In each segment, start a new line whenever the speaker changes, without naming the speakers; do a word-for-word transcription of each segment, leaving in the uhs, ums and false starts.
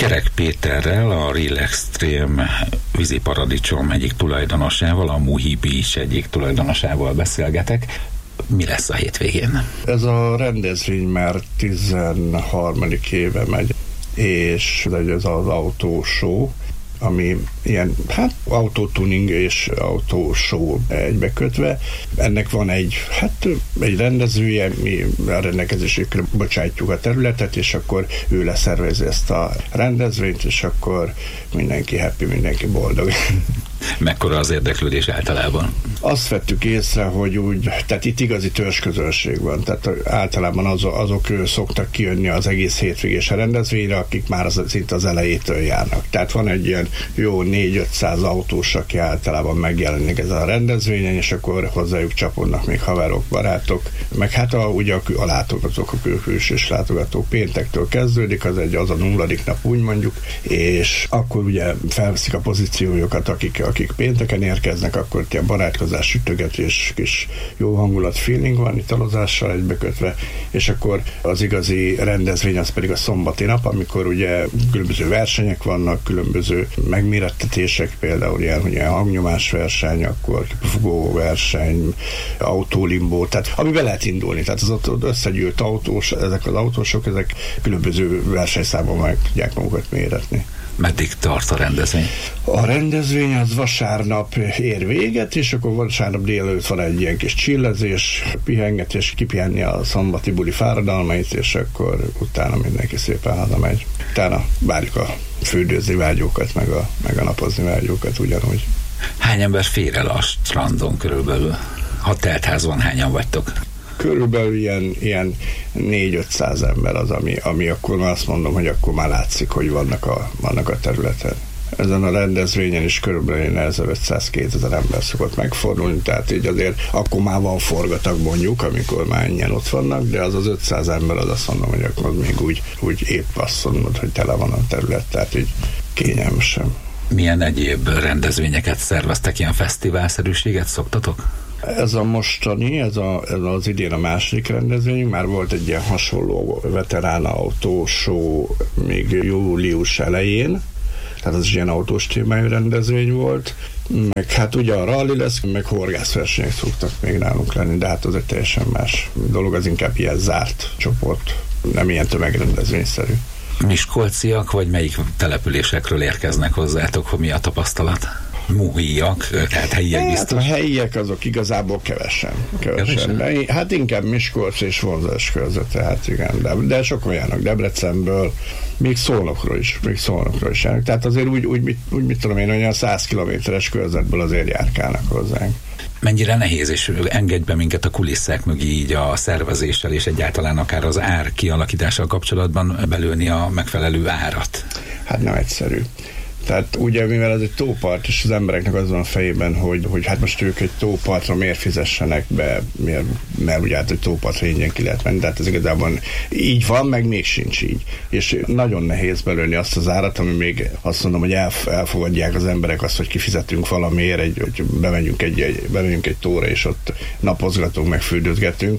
Kerek Péterrel, a Real Extreme víziparadicsom egyik tulajdonosával, a Muhi Beach egyik tulajdonosával beszélgetek. Mi lesz a hétvégén?
Ez a rendezvény már tizenharmadik éve megy, és ez az autóshow, ami ilyen, hát autótuning és autóshow egybekötve. Ennek van egy, hát egy rendezője, mi a rendelkezésükre bocsátjuk a területet, és akkor ő leszervezi ezt a rendezvényt, és akkor mindenki happy, mindenki boldog.
Mekkora az érdeklődés általában? Azt
vettük észre, hogy úgy, tehát itt igazi törzsközönség van, tehát általában az, azok szoktak kijönni az egész hétvégés rendezvényre, akik már az, szinte az elejétől járnak. Tehát van egy ilyen jó négy-ötszáz autós, aki általában megjelenik ezen a rendezvényen, és akkor hozzájuk csapodnak még haverok, barátok, meg hát a, ugye a, a látogatók, a külsős látogatók péntektől kezdődik, az egy az a nulladik nap, úgy mondjuk, és akkor ugye felveszik a pozíciójukat, akik, akik pénteken érkeznek, akkor ilyen barátkozás, sütögetés, kis jó hangulat, feeling van, italozással egybekötve, és akkor az igazi rendezvény az pedig a szombati nap, amikor ugye különböző versenyek vannak, különböző megmérettetések, például ilyen, ilyen hangnyomás verseny, akkor kipufogó verseny, autólimbó, tehát amivel lehet indulni, tehát az ott összegyűlt autós, ezek az autósok, ezek különböző versenyszámon meg tudják magukat méretni.
Meddig tart a rendezvény?
A rendezvény az vasárnap ér véget, és akkor vasárnap délelőtt van egy ilyen kis csillezés, pihengetés, kipihenni a szombati buli fáradalmait, és akkor utána mindenki szépen hazamegy. Utána várjuk a fürdőzni vágyókat, meg a, meg a napozni vágyókat ugyanúgy.
Hány ember fér el a strandon körülbelül? Ha teltház van, hányan vagytok?
Körülbelül ilyen, ilyen négy-ötszáz ember az, ami, ami akkor már azt mondom, hogy akkor már látszik, hogy vannak a, vannak a területen. Ezen a rendezvényen is körülbelül ezerötszáz-kétezer ember szokott megfordulni, tehát így azért akkor már van forgatag mondjuk, amikor már ennyien ott vannak, de az az ötszáz ember, az azt mondom, hogy akkor még úgy, úgy épp azt mondod, hogy tele van a terület, tehát így kényelmesen.
Milyen egyéb rendezvényeket szerveztek, ilyen fesztiválszerűséget szoktatok?
Ez a mostani, ez, a, ez az idén a második rendezvényünk, már volt egy ilyen hasonló veterán autóshow még július elején, tehát az ilyen autós témájú rendezvény volt, meg hát ugye a rally lesz, meg horgászversenyek szoktak még nálunk lenni, de hát az egy teljesen más dolog, az inkább ilyen zárt csoport, nem ilyen tömegrendezvényszerű.
Miskolciak, vagy melyik településekről érkeznek hozzátok, hogy mi a tapasztalat? Muhiak, tehát helyiek biztos?
Hát a helyiek azok igazából kevesen. kevesen. De, hát inkább Miskolc és vonzás körzete, hát igen, de, de sok olyanok Debrecenből, még Szolnokról is, még Szolnokról is járnak. Tehát azért úgy, úgy, úgy, úgy mit tudom én, olyan száz kilométeres körzetből azért járkálnak hozzánk.
Mennyire nehéz, és engedj be minket a kulisszák mögé így a szervezéssel, és egyáltalán akár az ár kialakítással kapcsolatban belőni a megfelelő árat?
Hát nem egyszerű. Tehát ugye, mivel ez egy tópart, és az embereknek az van a fejében, hogy, hogy hát most ők egy tópartra miért fizessenek be, miért, mert ugye hát egy tópartra ingyen ki lehet menni, tehát ez igazából így van, meg még sincs így. És nagyon nehéz belőni azt az árat, ami még azt mondom, hogy elf, elfogadják az emberek azt, hogy kifizetünk valamiért, egy, hogy bemegyünk egy, egy, bemegyünk egy tóra, és ott napozgatunk, meg fürdőzgetünk,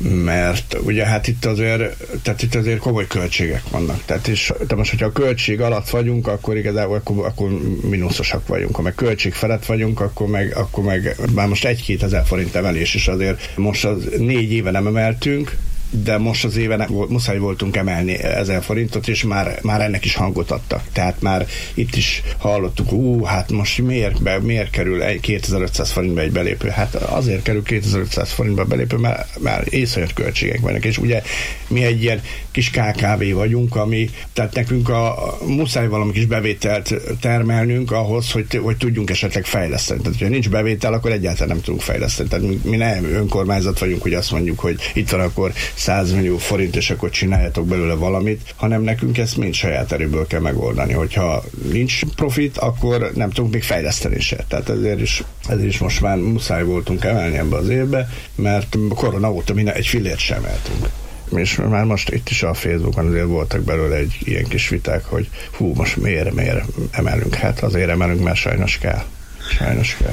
mert ugye hát itt azért, tehát itt azért komoly költségek vannak. Tehát és, de most, hogyha a költség alatt vagyunk, akkor igazából akkor, akkor mínuszosak vagyunk. Ha meg költség felett vagyunk, akkor meg, akkor meg már most egy-két ezer forint emelés is azért. Most az négy éve nem emeltünk, de most az éve muszáj voltunk emelni ezer forintot, és már, már ennek is hangot adtak. Tehát már itt is hallottuk, ú, hát most miért, be, miért kerül kétezer-ötszáz forintba egy belépő? Hát azért kerül kétezer-ötszáz forintba belépő, mert már észonyat költségek vannak, és ugye mi egy ilyen kis ká ká vé vagyunk, ami, tehát nekünk a, a muszáj valami kis bevételt termelnünk ahhoz, hogy, hogy tudjunk esetleg fejleszteni. Tehát, ha nincs bevétel, akkor egyáltalán nem tudunk fejleszteni. Tehát mi, mi nem önkormányzat vagyunk, hogy azt mondjuk, hogy itt van akkor száz millió forint, és akkor csináljatok belőle valamit, hanem nekünk ezt mind saját erőből kell megoldani. Hogyha nincs profit, akkor nem tudunk még fejleszteni se. Tehát ezért is, ezért is most már muszáj voltunk emelni ebbe az évbe, mert korona óta mi egy fillért sem emeltünk. És már most itt is a Facebookon azért voltak belőle egy ilyen kis viták, hogy hú, most miért, miért emelünk? Hát azért emelünk, mert sajnos kell. Sajnos kell.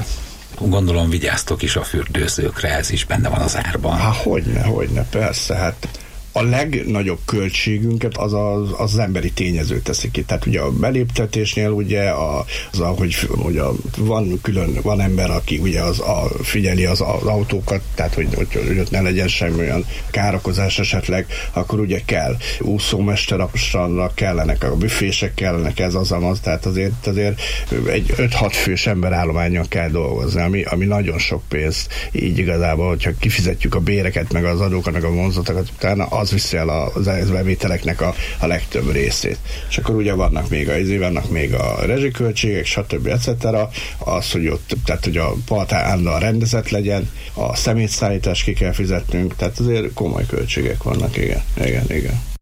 Gondolom vigyáztok is a fürdőzőkre, ez is benne van az árban.
Há, hogyne, hogyne, persze, hát a legnagyobb költségünket az az, az emberi tényező teszi ki. Tehát ugye a beléptetésnél ugye a, az, hogy ugye van külön, van ember, aki ugye az, a, figyeli az, az autókat, tehát hogy, hogy, hogy ott ne legyen semmi olyan károkozás esetleg, akkor ugye kell úszómester a strandra, kellenek a büfések, kellenek ez az, az, tehát azért, azért egy öt-hat fős emberállományon kell dolgozni, ami, ami nagyon sok pénz. Így igazából, hogyha kifizetjük a béreket, meg az adókat, meg a vonzatokat, utána az viszi el az bevételeknek a, a legtöbb részét. És akkor ugye vannak még a, vannak még a rezsiköltségek, stb. et cetera. Az, hogy ott, tehát hogy a partál állandóan rendezett legyen, a szemétszállítást ki kell fizetnünk, tehát azért komoly költségek vannak, igen, igen, igen.